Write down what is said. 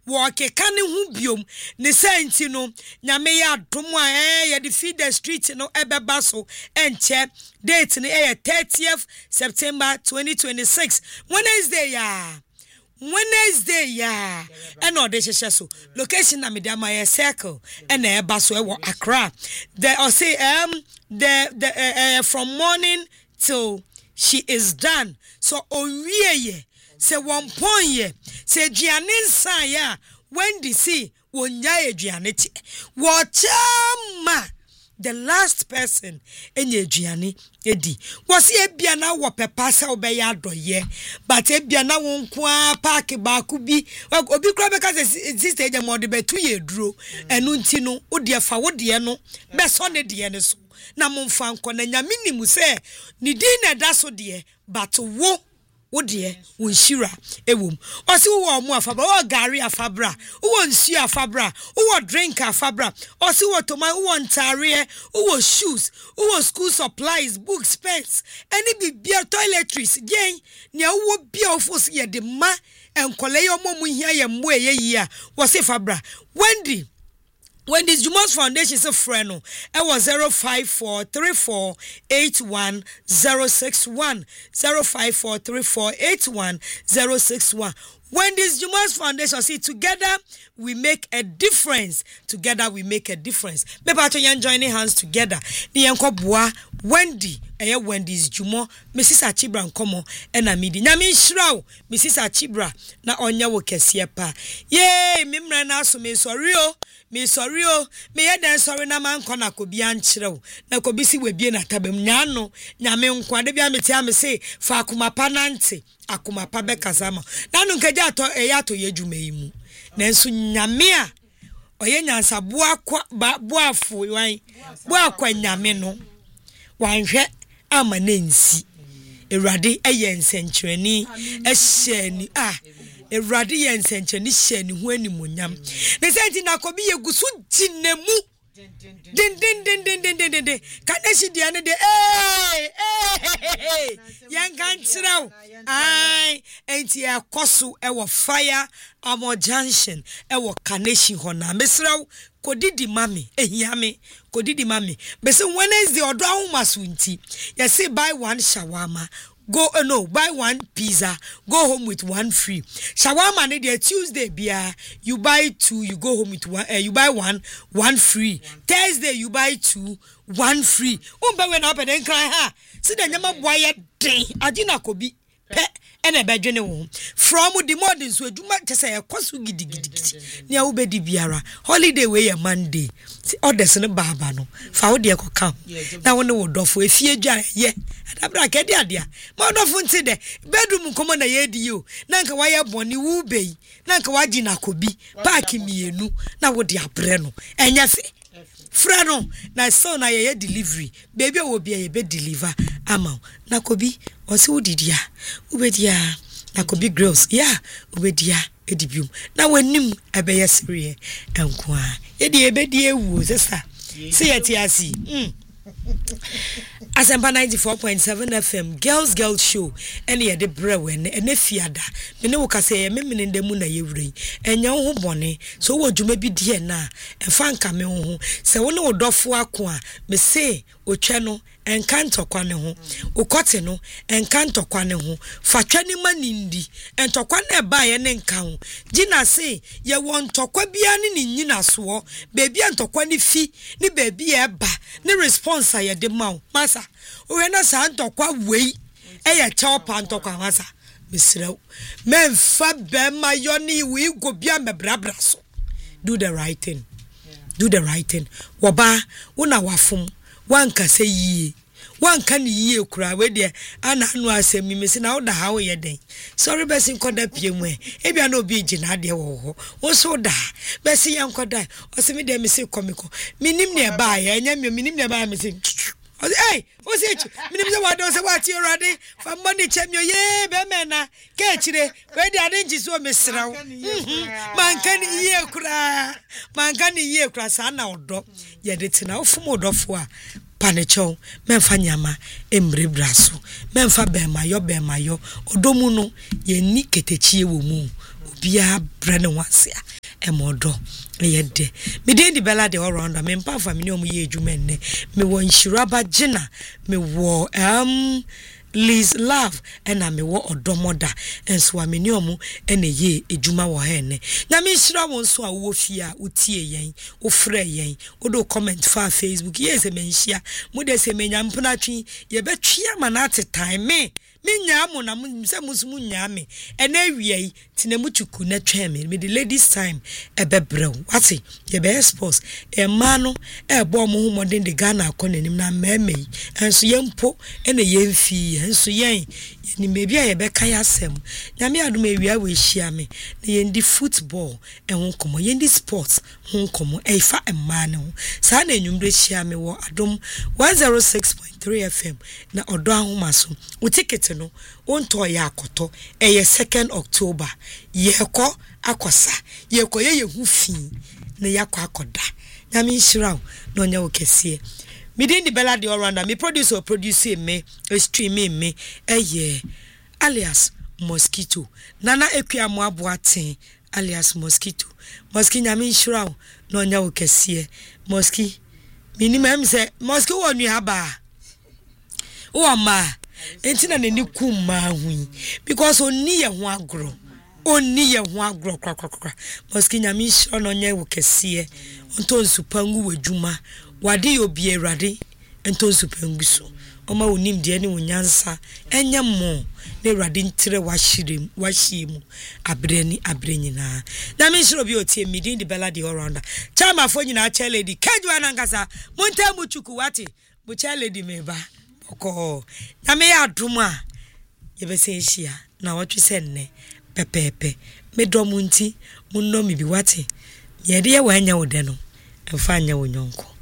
wo keka ne hu biom ne senti no nyame ya adom a ye de feed the street no ebeba so enche date ne 30th September 2026 Wednesday ya and all this so location na media my circle and eba so e wo Accra the or say the from morning till she is done so owie say one point ye say duane nsan ya when the see wonya aduane ti wochama the last person enye aduane edi was ebia na wo pepa se obeya adoye but ebia na wo nko park ba ku bi obi kura be ka sister eja mo de betu ye duro enu nti no wo de fa wo de no be so ne de ne so na momfa nko na nyame nimu se ni din na da so de but wo de wonshira ewom osi wo mu afabra wo gari afabra wo nsu afabra wo drink afabra osi wo toma wo ntare wo shoes wo school supplies books pens any bibia toiletries gen nia wo bia ofos ye de ma enkole yo momu hia ye mbo ye a wo se fabra when this Jumas Foundation is a friend, it was 0543481061061 05434810661. When this Jumas Foundation see together we make a difference. Together we make a difference. Maybe to yan joining hands together. Ni yanko boa Wendy. Wendy's Jumo, Mrs. Achibra nkomo ena midi. Nyami nshraw Mrs. Achibra na onya wo kese pa. Ye mimra na so me sorry o. Me sorry o. Me ye den sorry na man kona ko bia nkyerɛw. Na ko bisi we bie na tabam nyano. Nyame nkwa de bia meti am say fa akoma pa nante. Akoma pa be kazama. Na no nkaja ato eyato yedwuma yi mu. Nanso nyame a oye nyansa boafo wan boakwa nyame no. Wanhwe amanensi Erade eyensenkyereni ehyeni Erade yensenkyereni hyeni ho animonyam ne senti na kobi yegusu jinemu din kaneshi dia ne de yankan kyerɛw enti ekoso ewo fire amo junction ewo kaneshi hona mesraw kodidi mami ehiame kodidi mami bese Wednesday odo ahomaso nti you say buy one shawarma buy one pizza go home with one free shawarma ne dey Tuesday bia you buy two you go home with one you buy one free Thursday you buy two one free umba we na open den cry ha see the nyama boy den agina kobi pe ene bedwene wo from the morning so aduma tese ekoso gidigidi ne wo bedi biara holiday we ya Monday orders ne baba no fa wo de ekoka na wo ne wo dofo efie dwa ye adabra kedi adea ma dofo nti de bedroom komo na ye di yo na nka wa ye boni wu bei na nka wa gina kobi park mienu na wo de abre no enya se frano na so na ye delivery baby wo bia ye be deliver ama na kobi osi udidia ubedia na kobi girls ubedia edibium na wanim ebeye sere enko a ye de ebedi ewu sesa se yeti asi Asempa 94.7 FM girls show ene ye de brewe ene fiada me ne wo kase ye memene ndemu na ye wure enya ho bone so wo dwuma bi die na emfa nka me ho se wo ne wo dofo ako a me se otwe no enka ntokwa ne ho ukote no enka ntokwa ne ho fatwa ni manindi entokwa na ba ye ne nka ho gina se ye wo ntokwa bia ne nyina so beebi ntokwa ne fi ne beebi ye ba ne response ye de mawo masa we na sa ntokwa wei eye chopa ntokwa masa misrew memfa be mayoni wi go bia mebrabra so do the right thing woba wona wafum wanka se yie wanka ni yie kura we de ana anu asemi mesi na oda ha wo ye den sorry besin koda pie mu e bia na obi gina de wo ho wo so da besi yan koda osemi de mesi komiko minim ne ba ya enya minim ne ba mesi hey o se chi minim se wado se wati orade fa money chemio ye be mena ke chire we de ade nji so mesrawo manka ni yie kura sa na odo ye de tina ofum odofo a panecho memfa nyama emre braso memfa be mayo odomu no ye ni ketechie wo mu bia brane wasia emodo yede me dey di bella dey all around me mpa fa me ne omo ye adwuma nne me wo nhiraba gina me wo Liz Love ena me wo odomoda enso ameni omo ena ye adwuma wo ha ene na me hira won so a wo fia utie yen wo frɛ yen wo do comment fa Facebook yes me nhia mo de se menya mpona twi ye betwia ma na time me nya mo na se musumu nya me ena wiei tinemu chuku na twa me the ladies time ebebrew wati ye be sports e ma no e bo mo hu modern de Ghana akonanim na meme enso ye mpo ena ye mfi enso yen ni mebi a ye be kan asem nyame adom awia we hia me na ye ndi football e ho komo ye ndi sports ho komo e fa emma ne ho sa na enwumre hia me wo adom 106.3 FM na odo ahoma so wo ticket no onto ya akoto eye 2nd October ye ko akosa ye ko ye hu fi na yakọ akoda na me nhira no nya wo kese me dey the bella dey all around me producer me stream me eye alias Mosquito nana ekuamo aboaten alias Mosquito nya me nhira no nya wo kese Mosquito minimum say Mosquito wonu haba o ma entina ne kuma hu because oni ye ho agro kwa Mosquito nya me nhira no nya wo kese onto nsupangu wadwuma wade obi awrade ento nsupangu so oma wonim de ne wonyansa enya mo na awrade ntre wahyiemu abranyina na me nhira obi otie midin de bella de all rounder chama fo nyina cha lady kajwa na nkasa montamu chuku wate bu cha lady meba oko na me adom a ye be se hia na wotwe se nne pepepe me dom nti munno mi bi wate ye de ye wanya wo de no emfa anya wo nyonko